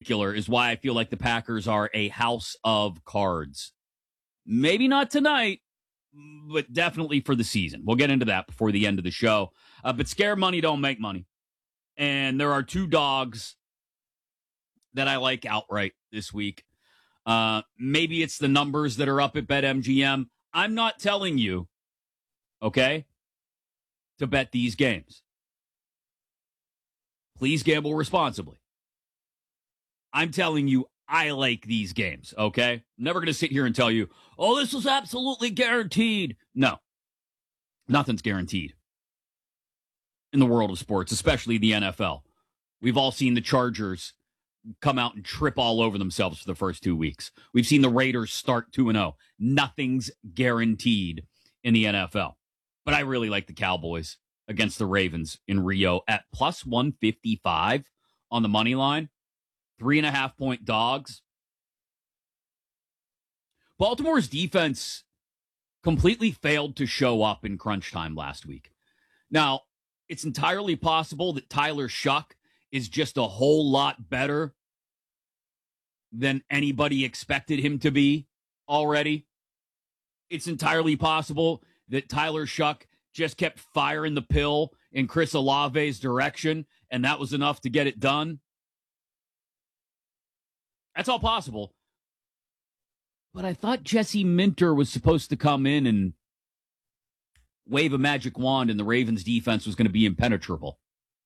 particular is why I feel like the Packers are a house of cards. Maybe not tonight, but definitely for the season. We'll get into that before the end of the show. But scare money don't make money. And there are two dogs that I like outright this week. Maybe it's the numbers that are up at BetMGM. I'm not telling you, okay, to bet these games. Please gamble responsibly. I'm telling you, I like these games, okay? I'm never going to sit here and tell you, oh, this was absolutely guaranteed. No, nothing's guaranteed in the world of sports, especially the NFL. We've all seen the Chargers come out and trip all over themselves for the first 2 weeks. We've seen the Raiders start 2-0. Nothing's guaranteed in the NFL. But I really like the Cowboys against the Ravens in Rio at plus 155 on the money line. 3.5-point dogs. Baltimore's defense completely failed to show up in crunch time last week. Now, it's entirely possible that Tyler Shuck is just a whole lot better than anybody expected him to be already. It's entirely possible that Tyler Shuck just kept firing the pill in Chris Olave's direction, and that was enough to get it done. That's all possible. But I thought Jesse Minter was supposed to come in and wave a magic wand and the Ravens defense was going to be impenetrable.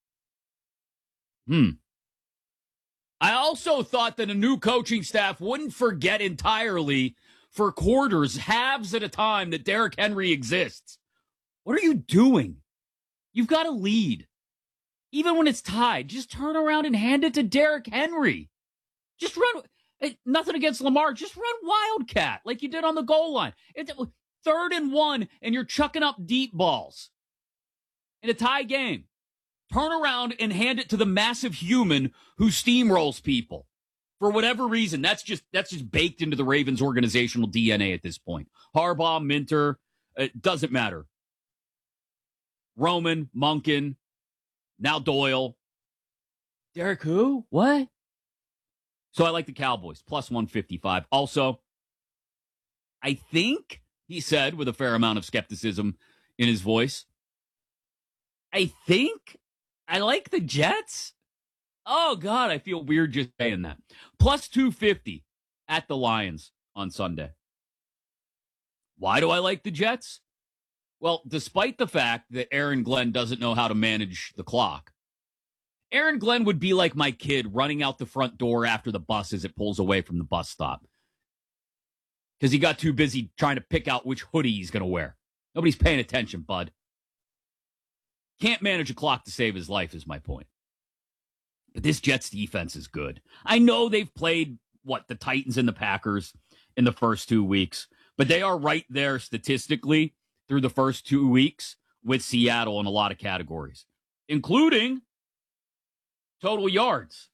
I also thought that a new coaching staff wouldn't forget entirely for quarters, halves at a time, that Derrick Henry exists. What are you doing? You've got a lead. Even when it's tied, just turn around and hand it to Derrick Henry. Just run. Nothing against Lamar. Just run Wildcat like you did on the goal line. It's 3rd and 1, and you're chucking up deep balls in a tie game. Turn around and hand it to the massive human who steamrolls people. For whatever reason, that's just baked into the Ravens organizational DNA at this point. Harbaugh, Minter, it doesn't matter. Roman, Monken, now Doyle. Derek who? What? So I like the Cowboys, plus 155. Also, I think, he said with a fair amount of skepticism in his voice, I think I like the Jets. Oh, God, I feel weird just saying that. Plus 250 at the Lions on Sunday. Why do I like the Jets? Well, despite the fact that Aaron Glenn doesn't know how to manage the clock, Aaron Glenn would be like my kid running out the front door after the bus as it pulls away from the bus stop. Because he got too busy trying to pick out which hoodie he's going to wear. Nobody's paying attention, bud. Can't manage a clock to save his life is my point. But this Jets defense is good. I know they've played, the Titans and the Packers in the first 2 weeks. But they are right there statistically through the first 2 weeks with Seattle in a lot of categories, including total yards.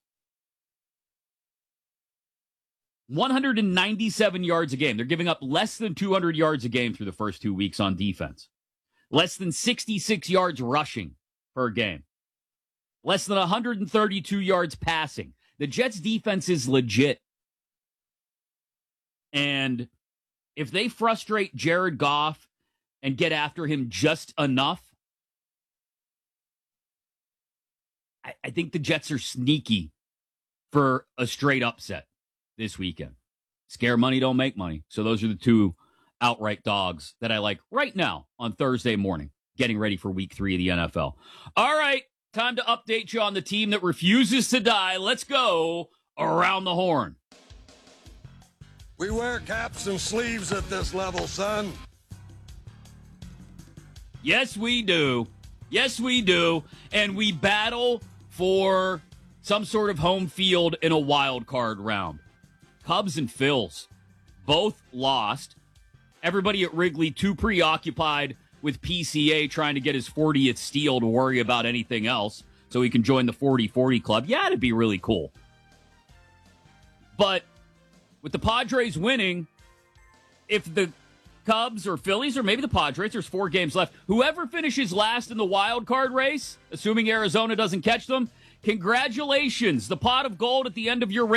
197 yards a game. They're giving up less than 200 yards a game through the first 2 weeks on defense. Less than 66 yards rushing per game. Less than 132 yards passing. The Jets defense is legit. And if they frustrate Jared Goff and get after him just enough, I think the Jets are sneaky for a straight upset this weekend. Scare money don't make money. So those are the two outright dogs that I like right now on Thursday morning, getting ready for week 3 of the NFL. All right, time to update you on the team that refuses to die. Let's go around the horn. We wear caps and sleeves at this level, son. Yes, we do. Yes, we do. And we battle for some sort of home field in a wild card round. Cubs and Phils both lost. Everybody at Wrigley too preoccupied with PCA trying to get his 40th steal to worry about anything else so he can join the 40-40 club. Yeah, it'd be really cool. But with the Padres winning, if the Cubs or Phillies or maybe the Padres, there's 4 games left, whoever finishes last in the wild card race, assuming Arizona doesn't catch them, congratulations. The pot of gold at the end of your